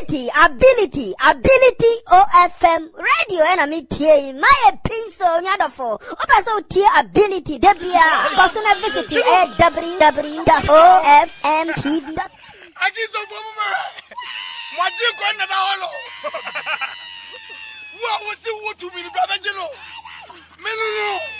ability OFM radio and me tie my pencil nyadofo opeso tie ability debia personal visit www.ofmtv. Agizo bomu mwaji ko na da holo wo wo si wo tu mi brother jelo menu